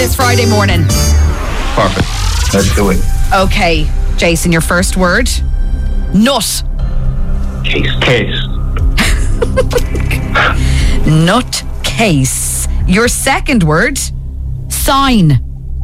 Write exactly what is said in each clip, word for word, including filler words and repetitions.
this Friday morning. Perfect. Let's do it. Okay, Jason, your first word. Nut. Case. Case. Nut case. Your second word. Sign.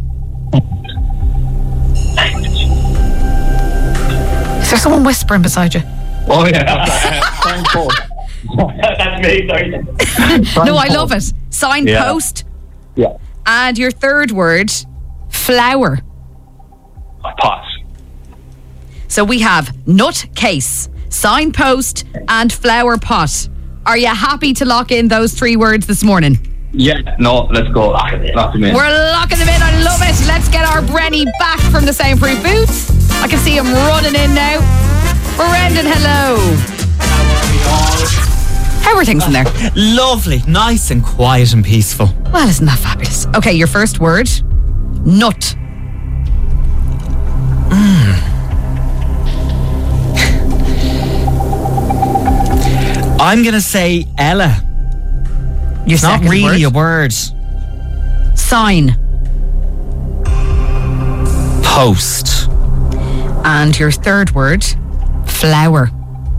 Is there someone whispering beside you? Oh, yeah. Signpost. That's me, sorry. No, I love it. Signpost. Yeah. And your third word. Flower. Pot. So we have nut case, signpost, and flower pot. Are you happy to lock in those three words this morning? Yeah. No, let's go. Lock them in. We're locking them in. I love it. Let's get our Brenny back from the soundproof boots. I can see him running in now. Brendan, hello. How are things in there? Lovely, nice and quiet and peaceful. Well, isn't that fabulous? Okay, your first word. Nut. Mm. I'm going to say Ella. Your It's not second really word. a word. Sign. Post. And your third word. Flower.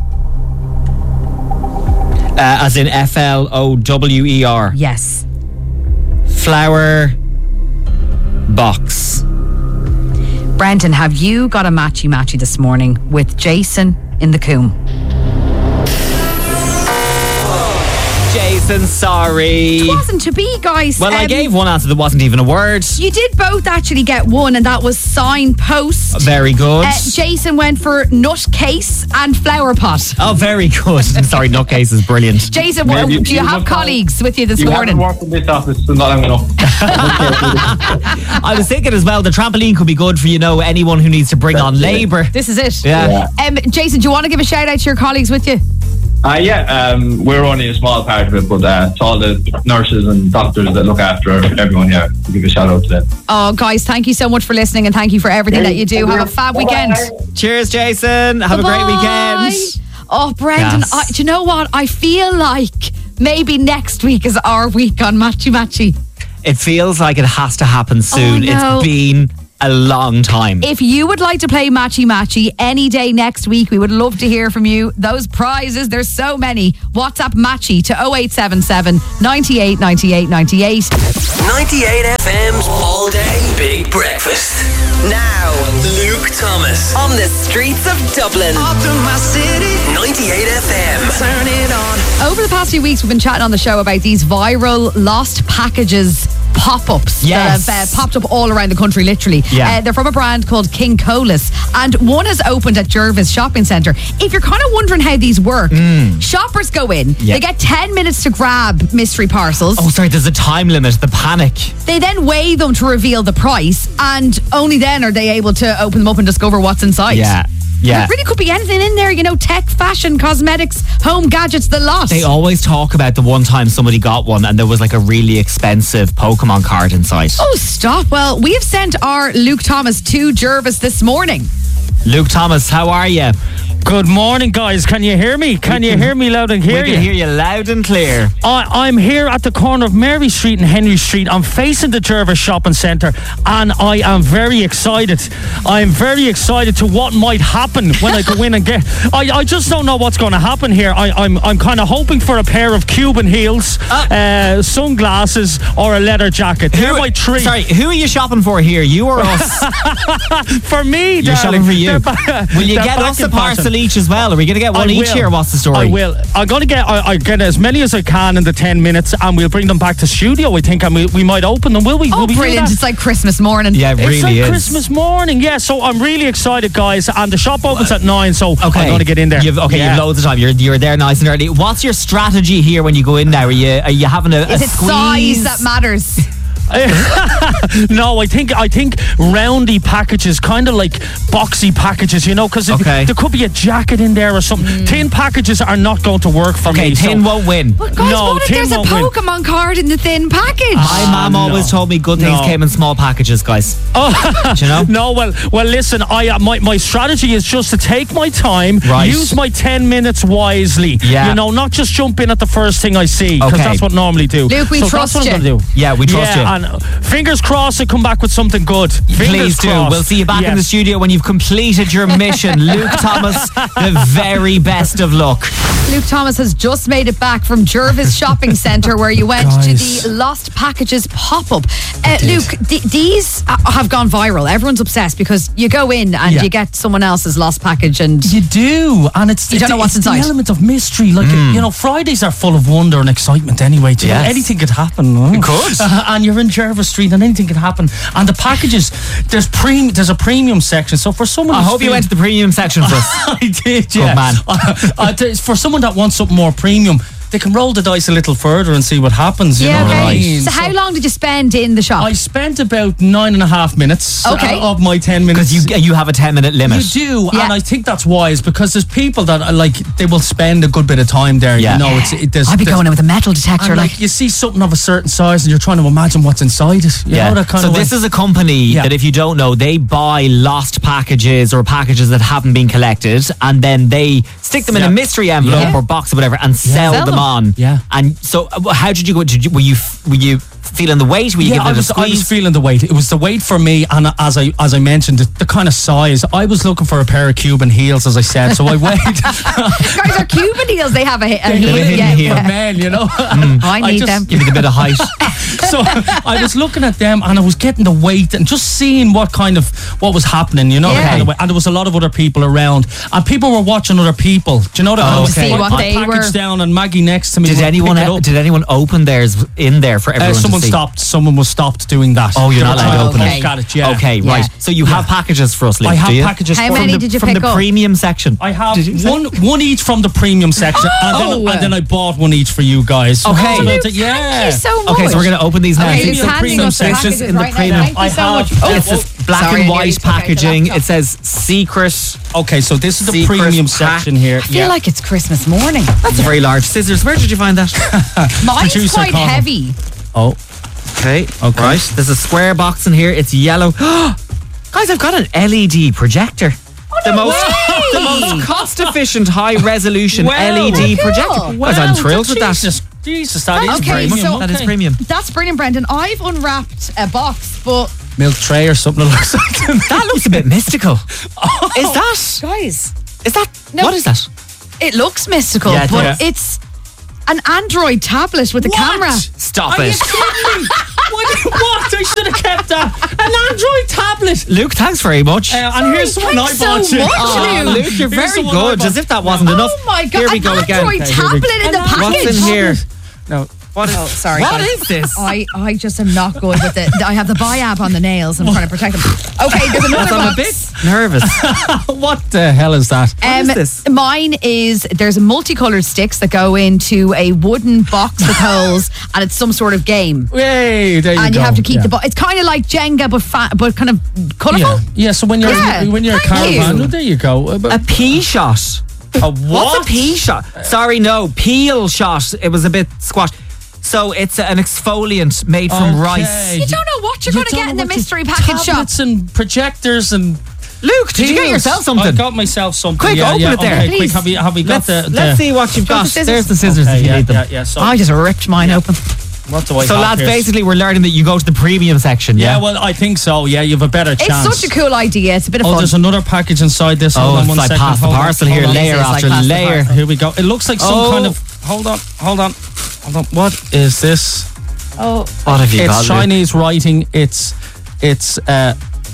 Uh, as in F L O W E R. Yes. Flower. Box. Brendan, have you got a matchy-matchy this morning with Jason in the Coombe? Jason, sorry. It wasn't to be, guys. Well, I Um, gave one answer that wasn't even a word. You did both actually get one, and that was signpost. Very good. Uh, Jason went for nutcase and flower pot. Oh, very good. Sorry, nutcase is brilliant. Jason, Maybe what, you- do you you have must colleagues with you this You morning? haven't worked in this office for not long enough. I was thinking as well, the trampoline could be good for, you know, anyone who needs to bring on labour. This is it. Yeah. Um, Jason, do you want to give a shout out to your colleagues with you? Uh, yeah, um, we're only a small part of it, but uh, to all the nurses and doctors that look after everyone, yeah, we'll give a shout out to them. Oh, guys, thank you so much for listening, and thank you for everything that you do. Have a fab weekend. Cheers, Jason. Have Bye-bye. a great weekend. Oh, Brendan, Yes. I, do you know what? I feel like maybe next week is our week on Matchy Matchy. It feels like it has to happen soon. Oh, no. It's been a long time. If you would like to play Matchy Matchy any day next week, we would love to hear from you. Those prizes, there's so many. WhatsApp Matchy to oh eight seven seven, ninety-eight, ninety-eight, ninety-eight. ninety-eight F M's All Day Big Breakfast. Now, Luke Thomas on the streets of Dublin. ninety-eight F M. Turn it on. Over the past few weeks, we've been chatting on the show about these viral lost packages pop-ups Yes. that have uh, popped up all around the country, literally. Yeah. Uh, they're from a brand called King Colas, and one has opened at Jervis Shopping Centre. If you're kind of wondering how these work, shoppers go in, Mm. Yeah. they get ten minutes to grab mystery parcels. Oh, sorry, there's a time limit. The panic. They then weigh them to reveal the price, and only then are they able to open them up and discover what's inside. Yeah. Yeah. There really could be anything in there, you know, tech, fashion, cosmetics, home gadgets, the lot. They always talk about the one time somebody got one and there was like a really expensive Pokemon card inside. Oh, stop. Well, we have sent our Luke Thomas to Jervis this morning. Luke Thomas, how are you? Good morning, guys. Can you hear me? Can you hear me loud and clear? We can hear you loud and clear. I, I'm here at the corner of Mary Street and Henry Street. I'm facing the Jervis Shopping Centre, and I am very excited. I am very excited to what might happen when I go in and get. I, I just don't know what's going to happen here. I, I'm I'm kind of hoping for a pair of Cuban heels, uh, sunglasses, or a leather jacket. They're my three. Sorry, who are you shopping for here? You or us? For me, You're darling. shopping for you. They're ba- Will you they're get back us in a parcel pattern. each as well? Are we going to get one I each will. here? What's the story? I will. I'm going to get I, I get as many as I can in the ten minutes, and we'll bring them back to studio. I think, and we, we might open them. Will we? Oh, will we do brilliant. that? It's like Christmas morning. Yeah, it It's really like is. Christmas morning, yeah. So I'm really excited, guys. And the shop opens at nine, so Okay. I'm going to get in there. You've, okay, Yeah. you've loads of time. You're you're there nice and early. What's your strategy here when you go in now? Are you are you having a, a Is it squeeze? size that matters? No, I think I think roundy packages, kind of like boxy packages, you know, because Okay. there could be a jacket in there or something. Tin packages are not going to work for Okay, me. tin so. won't win. But guys, No, what if tin there's a won't win. Pokemon card in the thin package? My mum no. always told me good things No. came in small packages, guys. Oh, Do you know? no, well, well, listen. I uh, my my strategy is just to take my time, Right. use my ten minutes wisely. Yeah. You know, not just jump in at the first thing I see, because Okay. that's what I normally do. Luke, we so trust that's what I'm you. gonna do. Yeah, we trust yeah, you. and uh, fingers crossed and come back with something good. Fingers Please do. crossed. We'll see you back in the Yes. studio when you've completed your mission. Luke Thomas, the very best of luck. Luke Thomas has just made it back from Jervis Shopping Centre where you went Guys. to the Lost Packages pop-up. Uh, Luke, th- these uh, have gone viral. Everyone's obsessed because you go in and Yeah. you get someone else's lost package and You do, and it's You it's, don't know what's it's inside. the element of mystery. Like you know, Fridays are full of wonder and excitement. Anyway, do you know, Yes. anything could happen. no? It could. Uh, and you're in Jervis Street, and anything could happen. And the packages, there's pre, there's a premium section. So for someone, I who's hope you feeling- went to the premium section for us. I did, yeah. man. Uh, uh, th- for someone that wants something more premium, they can roll the dice a little further and see what happens. You yeah, know what I okay. mean? So how long did you spend in the shop? I spent about nine and a half minutes Okay. uh, of my ten minutes. Because you, you have a ten minute limit. You do, Yeah. and I think that's wise because there's people that are like they will spend a good bit of time there. Yeah. You know, it's it, there's, I'd be there's- going in with a metal detector and like, like you see something of a certain size and you're trying to imagine what's inside it. You know, that kind so of this way. is a company Yeah. that, if you don't know, they buy lost packages or packages that haven't been collected, and then they stick them in Yeah. a mystery envelope Yeah. or box or whatever, and sell, Sell them, them. on. Yeah. And so, uh, how did you go? Did you, were you were you feeling the weight? Were you yeah, giving I it was, a I was squeeze? feeling the weight. It was the weight for me, and as I as I mentioned, the, the kind of size. I was looking for a pair of Cuban heels, as I said. So I weighed. guys are Cuban heels. They have a, a heel. hidden Yeah, heel. for yeah. men, you know. I need just- them. Give me a bit of height. So I was looking at them and I was getting the weight and just seeing what kind of what was happening, you know. Yeah. the kind of way. And there was a lot of other people around, and people were watching other people. Do you know that? Oh, I was okay. To see what put they package were- down, and Maggie next to me. Did would anyone pick it up. did anyone open theirs in there for Uh, everyone someone to see? stopped. Someone was stopped doing that. Oh, you're They not were allowed to trying open it. look at it. Yeah. Okay, Yeah. right. So you have packages for us, Luke, I have do you? packages. How for many them. did you From pick the up? premium section. I have Did you say? one one each from the premium section, and, Oh. then, and then I bought one each for you guys. So Okay. that's about Luke, it. Yeah. Thank you so much. Okay, so we're going to open these now. Okay, It's Luke's the handing premium us the section. packages in the right now. premium. Thank you I so have- much. Oh, It's this black Sorry, and I white nearly took out the packaging. laptop. It says secret. Okay, so this is the Secret premium pack. section here. I feel like it's Christmas morning. That's a very large scissors. Where did you find that? Mine's Producer quite Connor. heavy. Oh. Okay. Okay. Right. There's a square box in here. It's yellow. Guys, I've got an L E D projector. the most the most cost efficient high resolution Wow. L E D Cool. projector. Guys, I'm thrilled with that. Jesus, Jesus, that is Okay, premium. so- That is Okay. premium. That's brilliant, Brendan. I've unwrapped a box, but Milk tray or something that looks like that. That looks a bit mystical. Is that? guys, Is that? No. What is that? it looks mystical, Yeah, it but does. it's an Android tablet with a camera. Stop Are you it. kidding me? What? What? I should have kept that. An Android tablet. Luke, thanks very much. Uh, and here's Sorry, one I thanks so bought you. much, Oh, Luke. Luke, you're Here's very the one I good. bought. As if that wasn't enough. Oh my god! Here we an go again. Android Okay, here we- tablet in the An package. What's in here? No. What is, Oh, sorry. What guys. is this? I, I just am not good with it. I have the Biab on the nails. I'm trying to protect them. Okay, there's another I'm a box. bit nervous. What the hell is that? What is this? Mine is there's multicolored sticks that go into a wooden box with holes, and it's some sort of game. Hey, there you and go. you have to keep yeah. the box. It's kind of like Jenga, but fa- but kind of colourful. Yeah. yeah, so when you're Yeah, when you're a thank caravan, you. oh, there you go. Uh, but- A pea shot. a what? What's a pea shot? Sorry, no. Peel shot. It was a bit squashed. So it's an exfoliant made from Okay. rice. You don't know what you're You going to don't get in know the what you- mystery package shop. Tablets and projectors and Luke, did you get peels. yourself I something? got myself something. Quick, yeah, open yeah. it there. Okay, Please. quick, have you have we got let's, the, the let's see what you've Show got. the scissors. There's the scissors Okay, if you yeah, need them. yeah, yeah. So I just ripped mine open. what do I So have lads, here? basically we're learning that you go to the premium section, Yeah, yeah? well, I think so. Yeah, you have a better It's chance. such a cool idea. It's a bit of Oh, fun. there's another package inside this. Oh, Hold on it's one like second. past the Hold on, parcel hold here, on. layer This is like after past the layer. parcel. Here we go. It looks like some Oh. kind of. Hold on, hold on, hold on. What is this? oh, What have you It's got, Luke? Chinese writing. It's, it's, uh,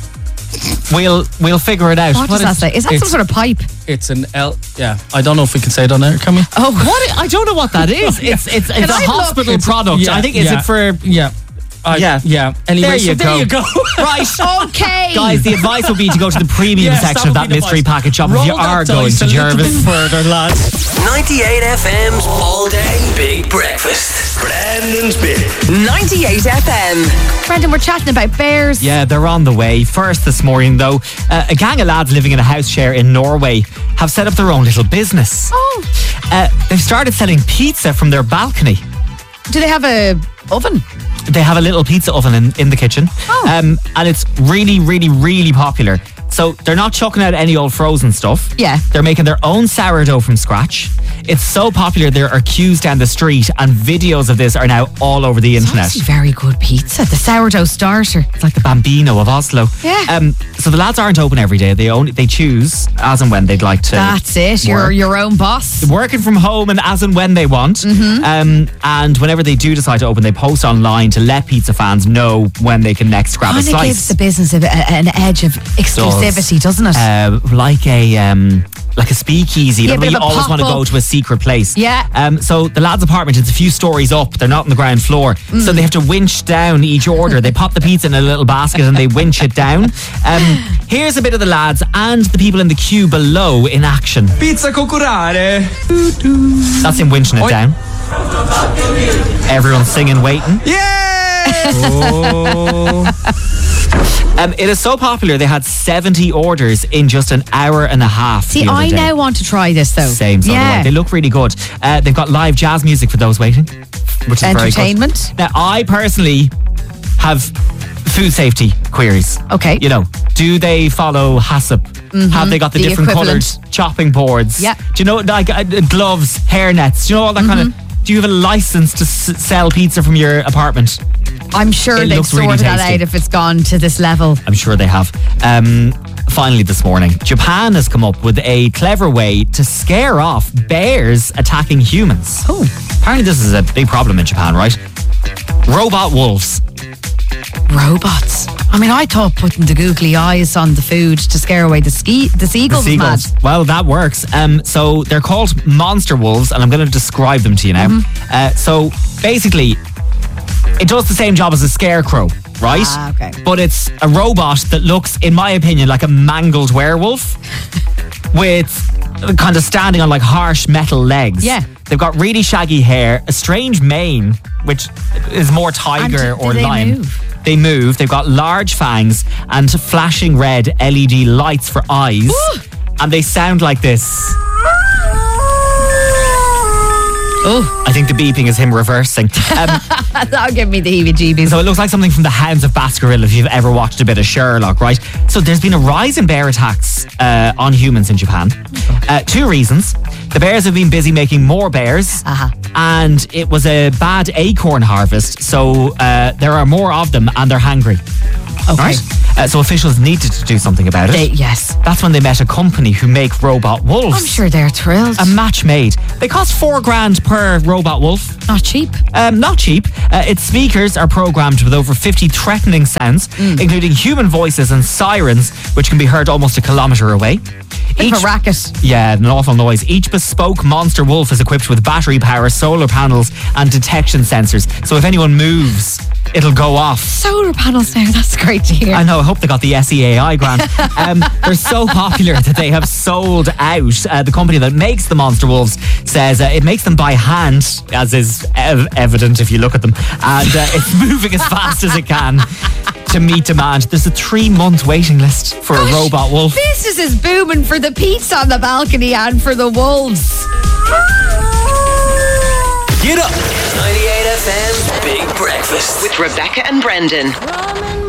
We'll we'll figure it out. what does What that is- say? Is that some it's- sort of pipe? it's an L. Yeah, I don't know if we can say it on there. Can we? Oh, What? I don't know what that is. It's it's it's Can a I look? hospital It's- product. yeah, I think is yeah. it for Yeah. I- Yeah. Yeah. Anyway, There so you there go. you go. right. Okay. Guys, the advice would be to go to the premium Yes, section of would that be the mystery advice. package shop Roll if you that are going dice to a little Jervis. bit further, lads. ninety-eight F M's All Day Big Breakfast. Brandon's Big. ninety-eight F M. Brendan, we're chatting about bears. Yeah, they're on the way. First this morning, though, uh, a gang of lads living in a house share in Norway have set up their own little business. Oh, Uh, they've started selling pizza from their balcony. do they have a oven. They have a little pizza oven in, in the kitchen. Oh. Um, and it's really, really, really popular. So they're not chucking out any old frozen stuff. Yeah. They're making their own sourdough from scratch. It's so popular there are queues down the street, and videos of this are now all over the internet. It's very good pizza. The sourdough starter. It's like the Bambino of Oslo. Yeah. Um, so the lads aren't open every day. They only they choose as and when they'd like to. That's it. You're work. your own boss. Working from home and as and when they want. Mm-hmm. Um, and whenever they do decide to open, they post online to let pizza fans know when they can next grab a Kind of slice. gives the business a, a, an edge of exclusivity, doesn't it? Uh, like a um, like a speakeasy. Yeah, You know, bit you of a always want to pop-up. go to a secret place. Yeah. Um, so the lads' apartment is a few stories up. They're not on the ground floor, so Mm. they have to winch down each order. They pop the pizza in a little basket and they winch it down. Um, here's a bit of the lads and the people in the queue below in action. Pizza cucurare. That's him winching it down. Everyone's singing, waiting. Yeah! Oh. Um, it is so popular they had seventy orders in just an hour and a half. See, the other I day. now want to try this though. Same, so do yeah. I. They look really good. Uh, they've got live jazz music for those waiting, which is very Entertainment. good. Now, I personally have food safety queries. Okay. You know, do they follow HACCP? Have they got the, The different coloured equivalent. chopping boards? Yeah. Do you know, like uh, gloves, hair nets? Do you know all that kind of? Do you have a license to s- sell pizza from your apartment? I'm sure It they've looks really sorted that tasty. out if it's gone to this level. I'm sure they have. Um, finally, this morning, Japan has come up with a clever way to scare off bears attacking humans. Oh. Apparently, this is a big problem in Japan, right? Robot wolves. Robots. I mean, I thought putting the googly eyes on the food to scare away the ski the seagulls, The was seagulls. Well, that works. Um, so they're called monster wolves, and I'm going to describe them to you now. Mm-hmm. Uh, so basically, it does the same job as a scarecrow, right? Ah, okay. But it's a robot that looks, in my opinion, like a mangled werewolf with kind of standing on like harsh metal legs. Yeah. They've got really shaggy hair, a strange mane, which is more tiger And do or they lion. move? They move. They've got large fangs and flashing red L E D lights for eyes. And they sound like this. Oh, I think the beeping is him reversing. Um, that'll give me the heebie-jeebies. so it looks like something from the Hounds of Baskerville if you've ever watched a bit of Sherlock, right? So there's been a rise in bear attacks uh, on humans in Japan. Uh, two reasons. The bears have been busy making more bears. Uh-huh. And it was a bad acorn harvest. So uh, there are more of them and they're hangry. Okay. Right? Uh, so officials needed to do something about it. They, yes. That's when they met a company who make robot wolves. I'm sure they're thrilled. A match made. They cost four grand per robot wolf. Not cheap. Um, not cheap. Uh, its speakers are programmed with over fifty threatening sounds, Mm. including human voices and sirens, which can be heard almost a kilometre away. Bit of a racket. Yeah, an awful noise. Each bespoke monster wolf is equipped with battery power, solar panels, and detection sensors. So if anyone moves, it'll go off. Solar panels now. That's great to hear. I know, I hope they got the S E A I grant. Um, they're so popular that they have sold out. Uh, the company that makes the Monster Wolves says uh, it makes them by hand, as is ev- evident if you look at them, and uh, it's moving as fast as it can to meet demand. There's a three-month waiting list for a robot wolf. Business is booming for the pizza on the balcony and for the wolves. Get up! ninety-eight F M's Big Breakfast with Rebecca and Brendan.